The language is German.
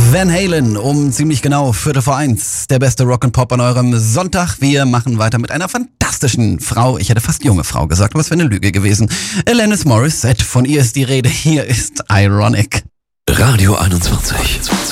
Van Halen um ziemlich genau 1:45. Der beste Rock'n'Pop an eurem Sonntag. Wir machen weiter mit einer fantastischen Frau. Ich hätte fast junge Frau gesagt, aber es wäre eine Lüge gewesen. Alanis Morissette, von ihr ist die Rede. Hier ist Ironic. Radio 21.